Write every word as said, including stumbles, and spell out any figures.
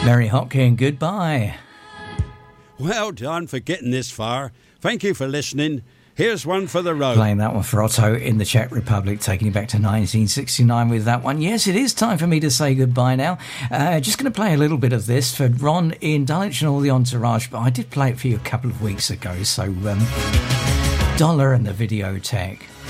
Mary Hopkin, goodbye. Well done for getting this far. Thank you for listening. Here's one for the road. Playing that one for Otto in the Czech Republic, taking you back to nineteen sixty-nine with that one. Yes, it is time for me to say goodbye now. Uh, just going to play a little bit of this for Ron in Dulwich and all the entourage, but I did play it for you a couple of weeks ago, so um, Dollar and the Videotech.